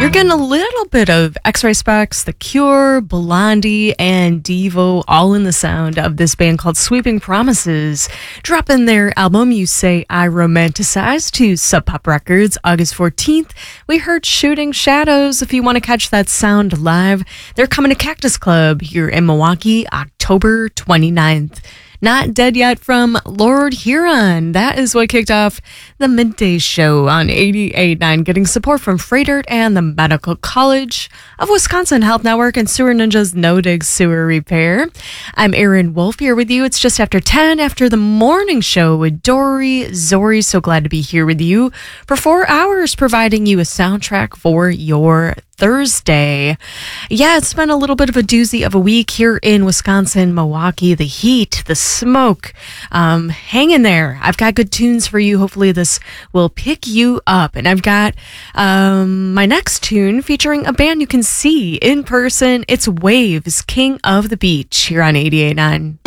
You're getting a little bit of X-Ray Specs, The Cure, Blondie, and Devo, all in the sound of this band called Sweeping Promises, dropping their album You Say I Romanticize to Sub Pop Records August 14th. We heard Shooting Shadows. If you want to catch that sound live, they're coming to Cactus Club here in Milwaukee October 29th. Not Dead Yet from Lord Huron. That is what kicked off the midday show on 88.9, getting support from Freighter and the Medical College of Wisconsin Health Network and Sewer Ninja's No Dig Sewer Repair. I'm Erin Wolf here with you. It's just after 10 after the morning show with Dory Zori. So glad to be here with you for 4 hours, providing you a soundtrack for your Thursday. Yeah, it's been a little bit of a doozy of a week here in Wisconsin, Milwaukee. The heat, the smoke, hang in there. I've got good tunes for you. Hopefully this will pick you up. And I've got my next tune featuring a band you can see in person. It's Waves, King of the Beach, here on 88.9.